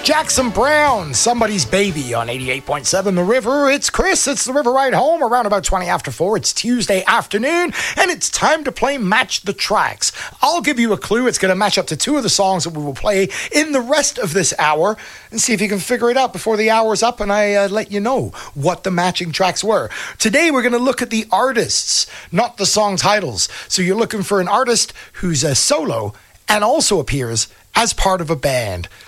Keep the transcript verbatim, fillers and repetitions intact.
Jackson Browne, Somebody's Baby on eighty-eight point seven The River. It's Chris, it's The River Ride Home, around about twenty after four. It's Tuesday afternoon, and it's time to play Match the Tracks. I'll give you a clue. It's going to match up to two of the songs that we will play in the rest of this hour, and see if you can figure it out before the hour's up, and I uh, let you know what the matching tracks were. Today, we're going to look at the artists, not the song titles. So you're looking for an artist who's a solo and also appears as part of a band.